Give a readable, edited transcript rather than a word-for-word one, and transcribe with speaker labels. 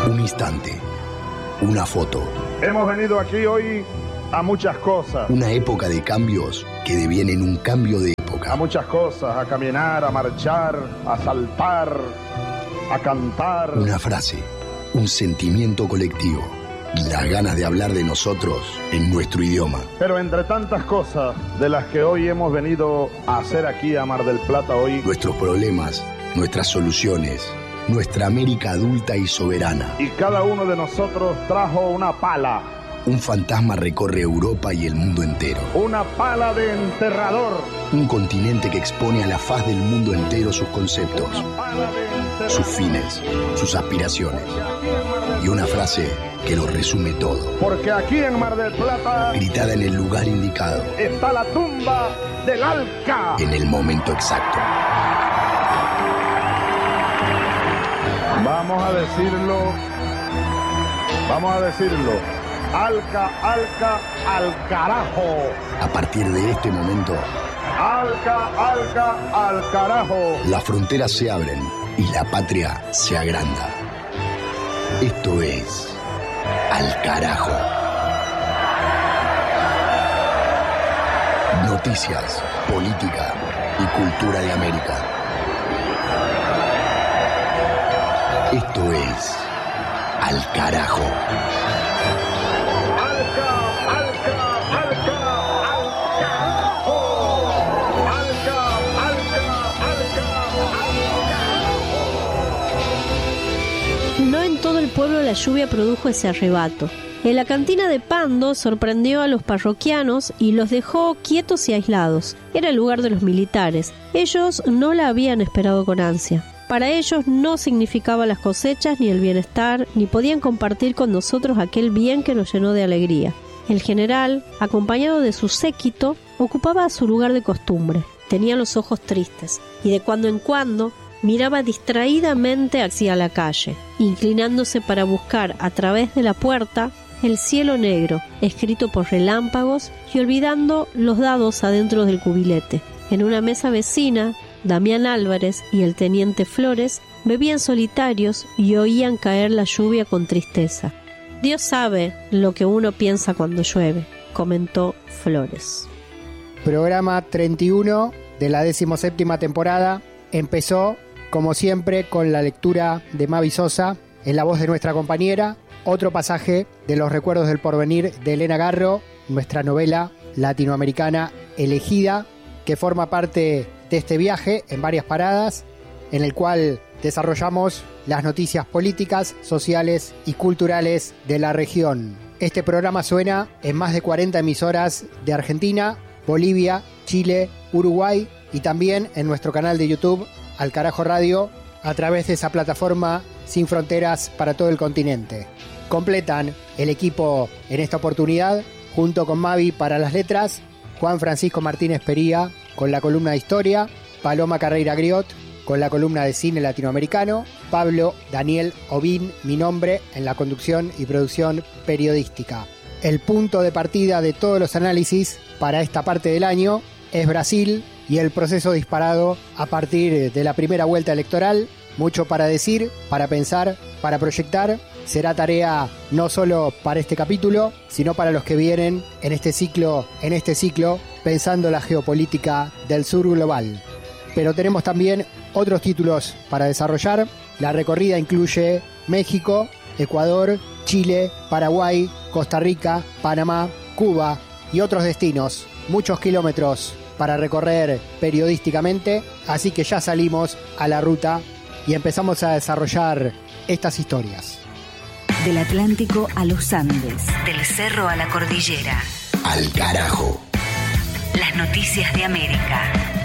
Speaker 1: Un instante, una foto.
Speaker 2: Hemos venido aquí hoy a muchas cosas.
Speaker 1: Una época de cambios que devienen un cambio de época.
Speaker 2: A muchas cosas, a caminar, a marchar, a saltar, a cantar.
Speaker 1: Una frase, un sentimiento colectivo, las ganas de hablar de nosotros en nuestro idioma.
Speaker 2: Pero entre tantas cosas de las que hoy hemos venido a hacer aquí a Mar del Plata hoy,
Speaker 1: nuestros problemas, nuestras soluciones, nuestra América adulta y soberana.
Speaker 2: Y cada uno de nosotros trajo una pala.
Speaker 1: Un fantasma recorre Europa y el mundo entero.
Speaker 2: Una pala de enterrador.
Speaker 1: Un continente que expone a la faz del mundo entero sus conceptos, sus fines, sus aspiraciones. Y una frase que lo resume todo.
Speaker 2: Porque aquí en Mar del Plata,
Speaker 1: gritada en el lugar indicado,
Speaker 2: está la tumba del Alca.
Speaker 1: En el momento exacto.
Speaker 2: Vamos a decirlo. Alca, Alca, al carajo.
Speaker 1: A partir de este momento,
Speaker 2: Alca, Alca, al carajo.
Speaker 1: Las fronteras se abren y la patria se agranda. Esto es Al Carajo. Noticias, política y cultura de América. Esto es Al Carajo.
Speaker 3: No en todo el pueblo la lluvia produjo ese arrebato. En la cantina de Pando sorprendió a los parroquianos y los dejó quietos y aislados. Era el lugar de los militares. Ellos no la habían esperado con ansia. Para ellos no significaba las cosechas ni el bienestar, ni podían compartir con nosotros aquel bien que nos llenó de alegría. El general, acompañado de su séquito, ocupaba su lugar de costumbre. Tenía los ojos tristes y de cuando en cuando miraba distraídamente hacia la calle, inclinándose para buscar a través de la puerta el cielo negro, escrito por relámpagos, y olvidando los dados adentro del cubilete. En una mesa vecina, Damián Álvarez y el teniente Flores bebían solitarios y oían caer la lluvia con tristeza. Dios sabe lo que uno piensa cuando llueve, comentó Flores.
Speaker 4: Programa 31 de la 17ª temporada empezó, como siempre, con la lectura de Mavi Sosa, en la voz de nuestra compañera, otro pasaje de Los recuerdos del porvenir de Elena Garro, nuestra novela latinoamericana elegida, que forma parte de este viaje en varias paradas, en el cual desarrollamos las noticias políticas, sociales y culturales de la región. Este programa suena en más de 40 emisoras de Argentina, Bolivia, Chile, Uruguay y también en nuestro canal de YouTube, Al Carajo Radio, a través de esa plataforma sin fronteras para todo el continente. Completan el equipo en esta oportunidad, junto con Mavi para las letras, Juan Francisco Martínez Pería con la columna de historia, Paloma Carreira Griot con la columna de cine latinoamericano, Pablo Daniel Obín, mi nombre, en la conducción y producción periodística. El punto de partida de todos los análisis para esta parte del año es Brasil y el proceso disparado a partir de la primera vuelta electoral. Mucho para decir, para pensar, para proyectar. Será tarea no solo para este capítulo, sino para los que vienen en este ciclo, pensando la geopolítica del sur global. Pero tenemos también otros títulos para desarrollar. La recorrida incluye México, Ecuador, Chile, Paraguay, Costa Rica, Panamá, Cuba y otros destinos. Muchos kilómetros para recorrer periodísticamente, así que ya salimos a la ruta y empezamos a desarrollar estas historias.
Speaker 5: Del Atlántico a los Andes, del cerro a la cordillera.
Speaker 1: Al Carajo.
Speaker 5: Las noticias de América.